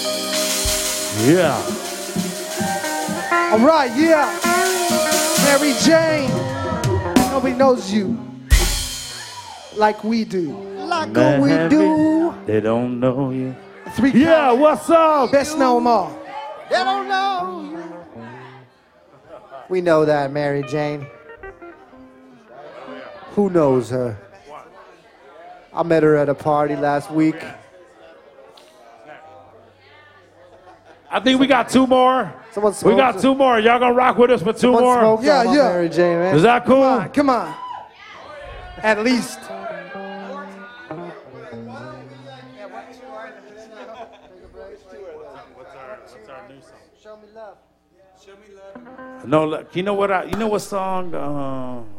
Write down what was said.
Yeah. All right, yeah. Mary Jane. Nobody knows you like we do. Like we do. They don't know you. Three Yeah, what's up? Best known all. They don't know. We know that, Mary Jane. Who knows her? I met her at a party last week. I think we got two more. We got two more. Y'all gonna rock with us for two more? Yeah, yeah. Mary Jane, man. Is that cool? Come on. At least. No, you know what? You know what song?